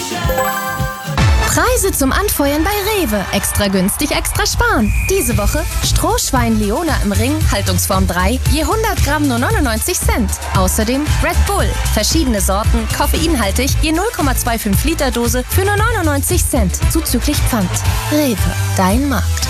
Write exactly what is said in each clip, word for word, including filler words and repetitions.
Preise zum Anfeuern bei Rewe. Extra günstig, extra sparen. Diese Woche Strohschwein Leona im Ring, Haltungsform drei, je hundert Gramm nur neunundneunzig Cent. Außerdem Red Bull, verschiedene Sorten, koffeinhaltig, je null Komma fünfundzwanzig Liter Dose für nur neunundneunzig Cent, zuzüglich Pfand. Rewe, dein Markt.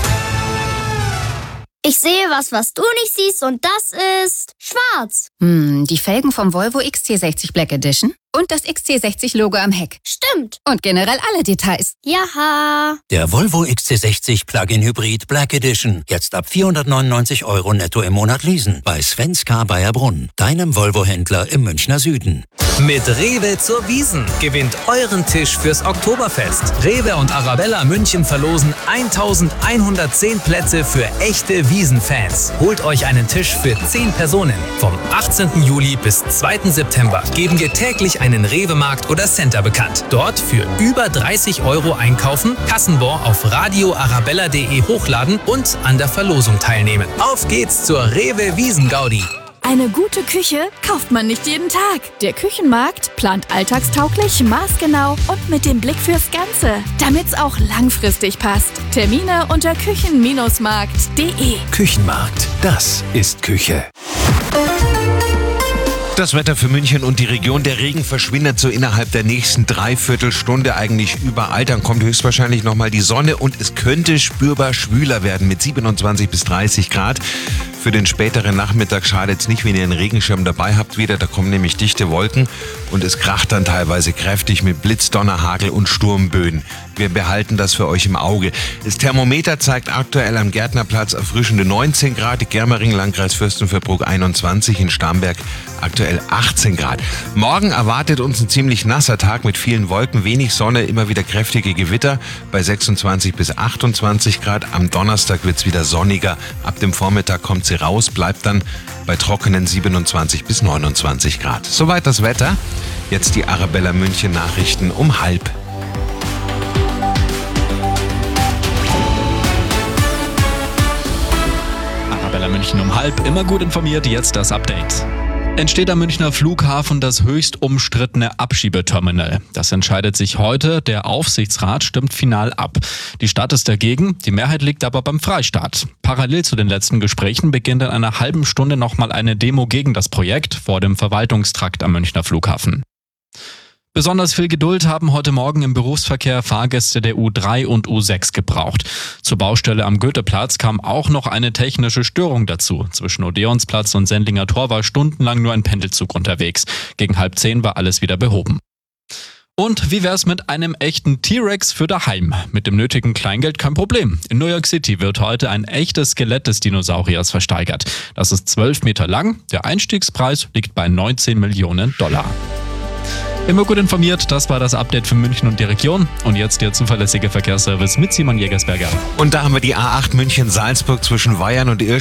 Ich sehe was, was du nicht siehst, und das ist schwarz. Hm, die Felgen vom Volvo X C sechzig Black Edition und das X C sechzig Logo am Heck. Stimmt. Und generell alle Details. Jaha. Der Volvo X C sechzig Plug-in Hybrid Black Edition. Jetzt ab vierhundertneunundneunzig Euro netto im Monat leasen. Bei Svenska Bayerbrunn, deinem Volvo-Händler im Münchner Süden. Mit Rewe zur Wiesn gewinnt euren Tisch fürs Oktoberfest. Rewe und Arabella München verlosen eintausendeinhundertzehn Plätze für echte Wiesn-Fans. Holt euch einen Tisch für zehn Personen. Vom achtzehnten Juli bis zweiten September geben wir täglich einen Rewe-Markt oder Center bekannt. Dort für über dreißig Euro einkaufen, Kassenbon auf radioarabella punkt de hochladen und an der Verlosung teilnehmen. Auf geht's zur Rewe Wiesn-Gaudi. Eine gute Küche kauft man nicht jeden Tag. Der Küchenmarkt plant alltagstauglich, maßgenau und mit dem Blick fürs Ganze, damit's auch langfristig passt. Termine unter küchen Markt punkt de. Küchenmarkt, das ist Küche. Das Wetter für München und die Region. Der Regen verschwindet so innerhalb der nächsten Dreiviertelstunde eigentlich überall. Dann kommt höchstwahrscheinlich nochmal die Sonne und es könnte spürbar schwüler werden mit siebenundzwanzig bis dreißig Grad. Für den späteren Nachmittag schadet es nicht, wenn ihr einen Regenschirm dabei habt wieder. Da kommen nämlich dichte Wolken und es kracht dann teilweise kräftig mit Blitz, Donner, Hagel und Sturmböen. Wir behalten das für euch im Auge. Das Thermometer zeigt aktuell am Gärtnerplatz erfrischende neunzehn Grad, Germering, Landkreis Fürstenfeldbruck einundzwanzig, in Starnberg aktuell achtzehn Grad. Morgen erwartet uns ein ziemlich nasser Tag mit vielen Wolken, wenig Sonne, immer wieder kräftige Gewitter bei sechsundzwanzig bis achtundzwanzig Grad. Am Donnerstag wird es wieder sonniger. Ab dem Vormittag kommt sie raus, bleibt dann bei trockenen siebenundzwanzig bis neunundzwanzig Grad. Soweit das Wetter. Jetzt die Arabella München Nachrichten um halb. Arabella München um halb, immer gut informiert, jetzt das Update. Entsteht am Münchner Flughafen das höchst umstrittene Abschiebeterminal. Das entscheidet sich heute. Der Aufsichtsrat stimmt final ab. Die Stadt ist dagegen, die Mehrheit liegt aber beim Freistaat. Parallel zu den letzten Gesprächen beginnt in einer halben Stunde nochmal eine Demo gegen das Projekt vor dem Verwaltungstrakt am Münchner Flughafen. Besonders viel Geduld haben heute Morgen im Berufsverkehr Fahrgäste der U drei und U sechs gebraucht. Zur Baustelle am Goetheplatz kam auch noch eine technische Störung dazu. Zwischen Odeonsplatz und Sendlinger Tor war stundenlang nur ein Pendelzug unterwegs. Gegen halb zehn war alles wieder behoben. Und wie wär's mit einem echten T-Rex für daheim? Mit dem nötigen Kleingeld kein Problem. In New York City wird heute ein echtes Skelett des Dinosauriers versteigert. Das ist zwölf Meter lang. Der Einstiegspreis liegt bei neunzehn Millionen Dollar. Immer gut informiert, das war das Update für München und die Region. Und jetzt der zuverlässige Verkehrsservice mit Simon Jägersberger. Und da haben wir die A acht München-Salzburg zwischen Weyern und